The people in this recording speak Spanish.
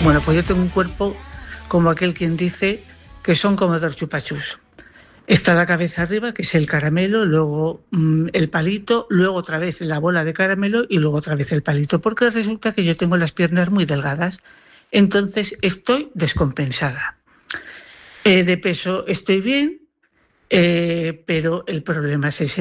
Bueno, pues yo tengo un cuerpo como aquel quien dice que son como dos chupachus. Está la cabeza arriba, que es el caramelo, luego el palito, luego otra vez la bola de caramelo y luego otra vez el palito, porque resulta que yo tengo las piernas muy delgadas, entonces estoy descompensada. De peso estoy bien, pero el problema es ese.